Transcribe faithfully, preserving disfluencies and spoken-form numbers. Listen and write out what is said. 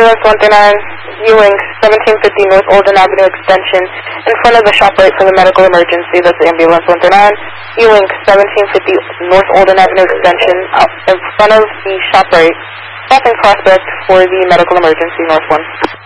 Ambulance one thirty-nine, U-Link, seventeen fifty North Olden Avenue Extension, in front of the ShopRite for the medical emergency. That's Ambulance one thirty-nine, U-Link, seventeen fifty North Olden Avenue Extension, out in front of the ShopRite. Stopping Prospect for the medical emergency, North one.